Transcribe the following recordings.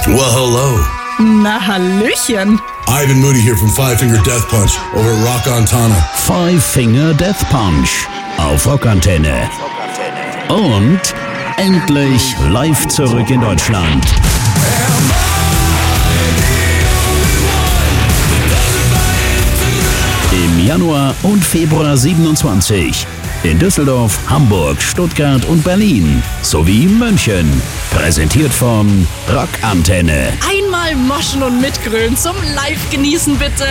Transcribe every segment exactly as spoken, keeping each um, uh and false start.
Well, hello. Na, hallöchen. Ivan Moody here from Five Finger Death Punch over at Rock Antenne. Five Finger Death Punch auf Rockantenne. Und endlich live zurück in Deutschland. Im Januar und Februar siebenundzwanzig. In Düsseldorf, Hamburg, Stuttgart und Berlin sowie München. Präsentiert von Rockantenne. Einmal moschen und mitgrölen zum Live-Genießen bitte.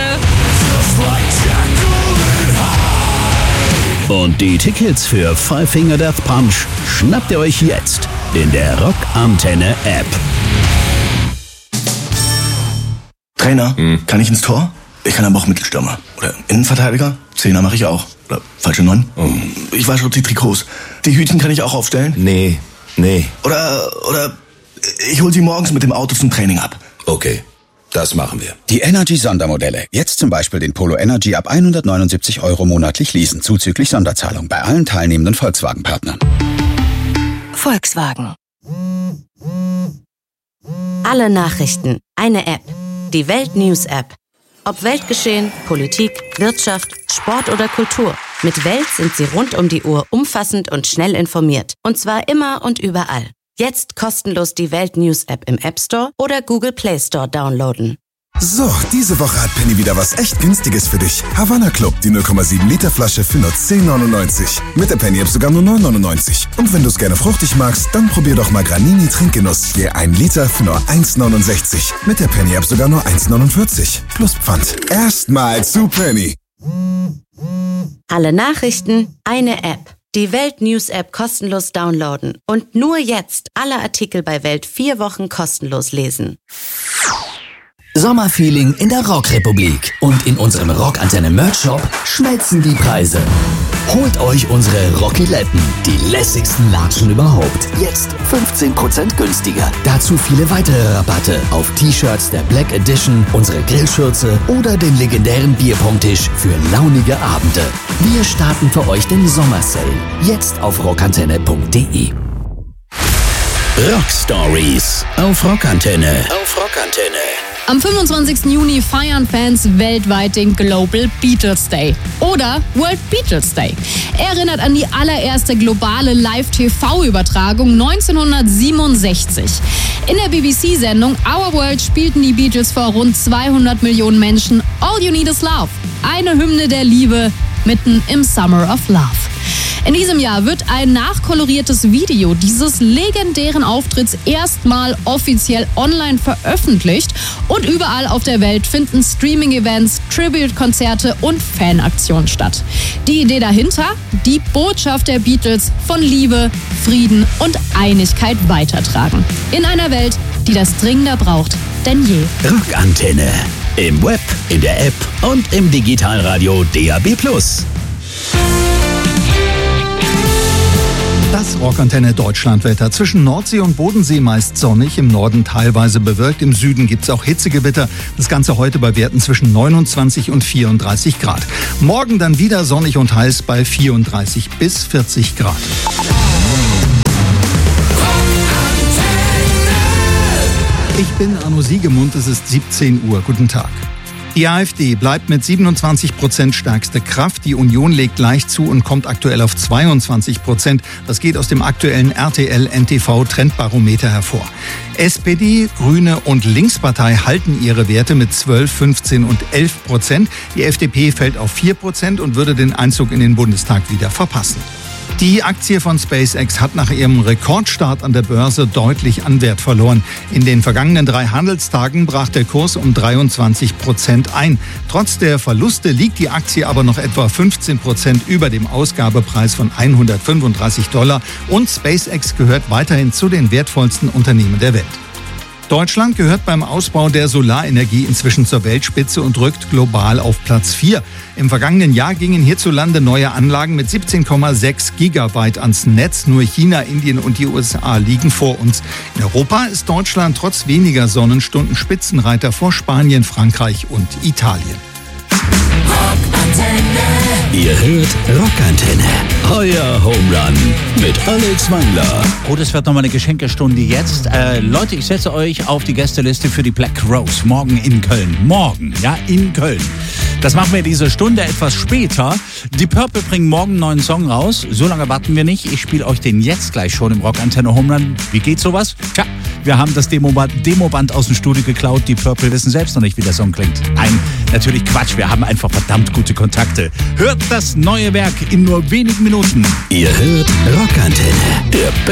Und die Tickets für Five Finger Death Punch schnappt ihr euch jetzt in der Rockantenne App. Trainer, hm. kann ich ins Tor? Ich kann aber auch Mittelstürmer. Oder Innenverteidiger? Zehner mache ich auch. Oder falsche Neun? Oh. Ich wasche auch die Trikots. Die Hütchen kann ich auch aufstellen? Nee, nee. Oder, oder ich hol sie morgens mit dem Auto zum Training ab. Okay, das machen wir. Die Energy-Sondermodelle. Jetzt zum Beispiel den Polo Energy ab hundertneunundsiebzig Euro monatlich leasen, zuzüglich Sonderzahlung bei allen teilnehmenden Volkswagen-Partnern. Volkswagen. Alle Nachrichten. Eine App. Die Welt-News-App. Ob Weltgeschehen, Politik, Wirtschaft, Sport oder Kultur. Mit Welt sind Sie rund um die Uhr umfassend und schnell informiert. Und zwar immer und überall. Jetzt kostenlos die Welt News App im App Store oder Google Play Store downloaden. So, diese Woche hat Penny wieder was echt Günstiges für dich. Havanna Club, die null Komma sieben Liter Flasche für nur zehn neunundneunzig. Mit der Penny App sogar nur neun neunundneunzig. Und wenn du es gerne fruchtig magst, dann probier doch mal Granini Trinkgenuss. Je ein Liter für nur eins neunundsechzig. Mit der Penny App sogar nur eins neunundvierzig. Plus Pfand. Erstmal zu Penny. Alle Nachrichten, eine App. Die Welt News App kostenlos downloaden. Und nur jetzt alle Artikel bei Welt vier Wochen kostenlos lesen. Sommerfeeling in der Rockrepublik. Und in unserem Rockantenne Merch Shop schmelzen die Preise. Holt euch unsere Rockiletten, die lässigsten Latschen überhaupt. Jetzt fünfzehn Prozent günstiger. Dazu viele weitere Rabatte auf T-Shirts der Black Edition, unsere Grillschürze oder den legendären Bierpongtisch für launige Abende. Wir starten für euch den Sommersale. Jetzt auf rockantenne punkt de. Rock Stories auf Rockantenne. Auf Rockantenne. Am fünfundzwanzigsten Juni feiern Fans weltweit den Global Beatles Day oder World Beatles Day. Er erinnert an die allererste globale Live-T V-Übertragung neunzehnhundertsiebenundsechzig. In der B B C-Sendung Our World spielten die Beatles vor rund zweihundert Millionen Menschen All You Need Is Love, eine Hymne der Liebe mitten im Summer of Love. In diesem Jahr wird ein nachkoloriertes Video dieses legendären Auftritts erstmal offiziell online veröffentlicht und überall auf der Welt finden Streaming-Events, Tribute-Konzerte und Fanaktionen statt. Die Idee dahinter? Die Botschaft der Beatles von Liebe, Frieden und Einigkeit weitertragen. In einer Welt, die das dringender braucht denn je. Rockantenne. Im Web, in der App und im Digitalradio D A B plus. Das Rockantenne Deutschlandwetter. Zwischen Nordsee und Bodensee meist sonnig, im Norden teilweise bewölkt, im Süden gibt es auch Hitzegewitter. Das Ganze heute bei Werten zwischen neunundzwanzig und vierunddreißig Grad. Morgen dann wieder sonnig und heiß bei vierunddreißig bis vierzig Grad. Ich bin Arno Siegemund, es ist siebzehn Uhr. Guten Tag. Die AfD bleibt mit siebenundzwanzig Prozent stärkste Kraft. Die Union legt leicht zu und kommt aktuell auf zweiundzwanzig Prozent. Das geht aus dem aktuellen R T L N T V Trendbarometer hervor. S P D, Grüne und Linkspartei halten ihre Werte mit zwölf, fünfzehn und elf Prozent. Die F D P fällt auf vier Prozent und würde den Einzug in den Bundestag wieder verpassen. Die Aktie von SpaceX hat nach ihrem Rekordstart an der Börse deutlich an Wert verloren. In den vergangenen drei Handelstagen brach der Kurs um dreiundzwanzig Prozent ein. Trotz der Verluste liegt die Aktie aber noch etwa fünfzehn Prozent über dem Ausgabepreis von hundertfünfunddreißig Dollar und SpaceX gehört weiterhin zu den wertvollsten Unternehmen der Welt. Deutschland gehört beim Ausbau der Solarenergie inzwischen zur Weltspitze und rückt global auf Platz vier. Im vergangenen Jahr gingen hierzulande neue Anlagen mit siebzehn Komma sechs Gigawatt ans Netz. Nur China, Indien und die U S A liegen vor uns. In Europa ist Deutschland trotz weniger Sonnenstunden Spitzenreiter vor Spanien, Frankreich und Italien. Rockantenne. Ihr hört Rockantenne. Euer Home Run mit Alex Wangler. Oh, das wird nochmal eine Geschenkestunde jetzt. Äh, Leute, ich setze euch auf die Gästeliste für die Black Rose. Morgen in Köln. Morgen, ja, in Köln. Das machen wir diese Stunde etwas später. Die Purple bringen morgen einen neuen Song raus. So lange warten wir nicht. Ich spiele euch den jetzt gleich schon im Rockantenne Home Run. Wie geht sowas? Tja, wir haben das Demoband, Demoband aus dem Studio geklaut. Die Purple wissen selbst noch nicht, wie der Song klingt. Nein, natürlich Quatsch. Wir haben einfach verdammt gute Kontakte. Hört das neue Werk in nur wenigen Minuten. Ihr hört Rockantenne, der